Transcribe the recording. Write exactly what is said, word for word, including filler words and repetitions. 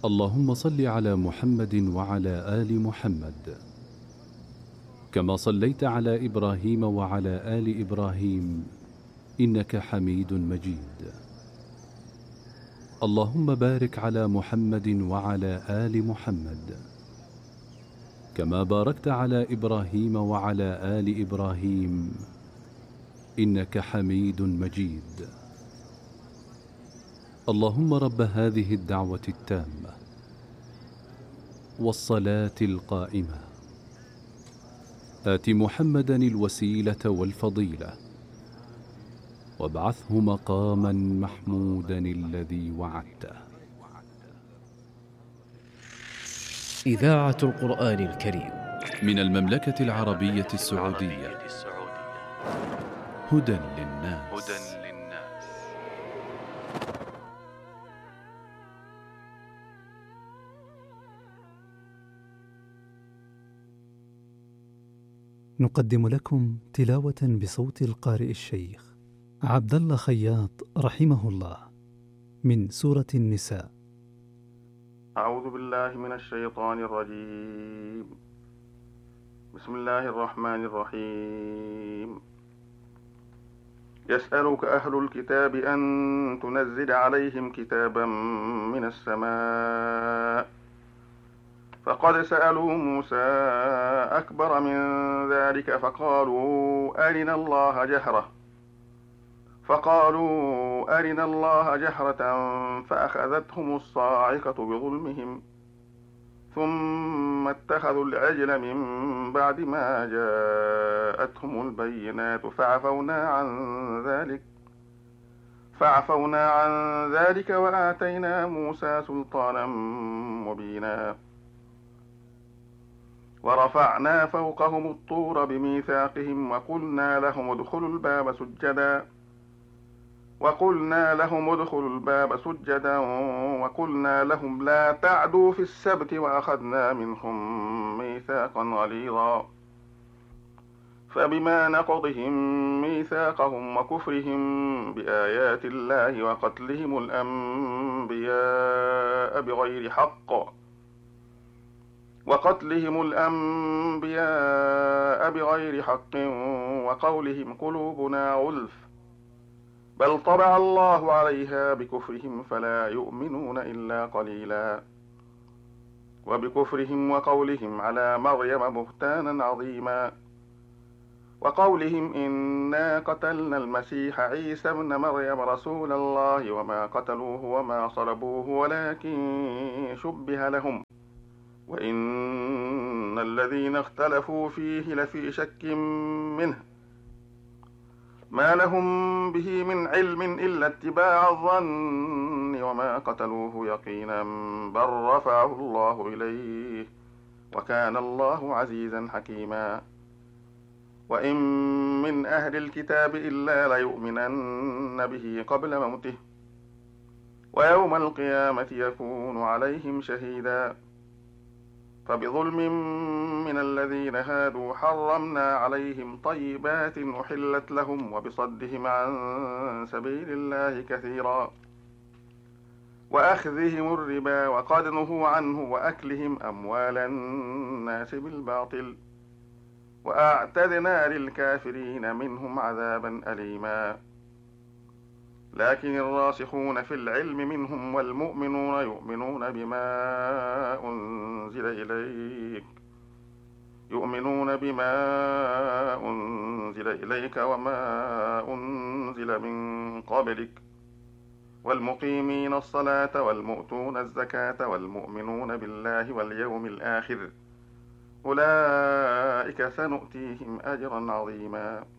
اللهم صل على محمد وعلى آل محمد كما صليت على إبراهيم وعلى آل إبراهيم إنك حميد مجيد. اللهم بارك على محمد وعلى آل محمد كما باركت على إبراهيم وعلى آل إبراهيم إنك حميد مجيد. اللهم رب هذه الدعوة التامة والصلاة القائمة آت محمدا الوسيلة والفضيلة وابعثه مقاما محمودا الذي وعدته. إذاعة القرآن الكريم من المملكة العربية السعودية. هدى للناس. نقدم لكم تلاوة بصوت القارئ الشيخ عبد الله خياط رحمه الله من سورة النساء. أعوذ بالله من الشيطان الرجيم. بسم الله الرحمن الرحيم. يسألك أهل الكتاب أن تنزل عليهم كتابا من السماء فقد سألوا موسى أكبر من ذلك فقالوا أرنا الله جهرة فقالوا أرنا الله جهرة فأخذتهم الصاعقة بظلمهم ثم اتخذوا العجل من بعد ما جاءتهم البينات فعفونا عن ذلك فعفونا عن ذلك وآتينا موسى سلطانا مبينا ورفعنا فوقهم الطور بميثاقهم وقلنا لهم ادخلوا الباب سجدا وقلنا لهم ادخلوا الباب سجدا وقلنا لهم لا تعدوا في السبت وأخذنا منهم ميثاقا غليظا فبما نقضهم ميثاقهم وكفرهم بآيات الله وقتلهم الأنبياء بغير حق وقتلهم الأنبياء بغير حق وقولهم قلوبنا غلف بل طبع الله عليها بكفرهم فلا يؤمنون إلا قليلا وبكفرهم وقولهم على مريم بهتانا عظيما وقولهم إنا قتلنا المسيح عيسى ابن مريم رسول الله وما قتلوه وما صلبوه ولكن شبه لهم وإن الذين اختلفوا فيه لفي شك منه ما لهم به من علم إلا اتباع الظن وما قتلوه يقينا بل رفعه الله إليه وكان الله عزيزا حكيما وإن من أهل الكتاب إلا ليؤمنن به قبل موته ويوم القيامة يكون عليهم شهيدا فبظلم من الذين هادوا حرمنا عليهم طيبات أحلت لهم وبصدهم عن سبيل الله كثيرا وأخذهم الربا وقد نهوا عنه وأكلهم أموال الناس بالباطل وأعتدنا للكافرين منهم عذابا أليما لكن الراسخون في العلم منهم والمؤمنون يؤمنون بما أنزل إليك يؤمنون بما أنزل إليك وما أنزل من قبلك والمقيمين الصلاة والمؤتون الزكاة والمؤمنون بالله واليوم الآخر أولئك سنؤتيهم أجرا عظيما